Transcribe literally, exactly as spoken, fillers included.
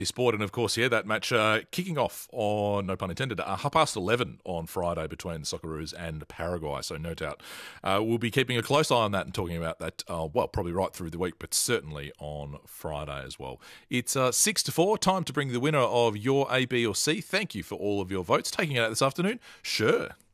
Sport, and of course, yeah, that match uh, kicking off on, no pun intended, uh, half past eleven on Friday between the Socceroos and Paraguay. So no doubt uh, we'll be keeping a close eye on that and talking about that, uh, well, probably right through the week, but certainly on Friday as well. It's uh, six to four, time to bring the winner of your A, B or C. Thank you for all of your votes. Taking it out this afternoon, sure.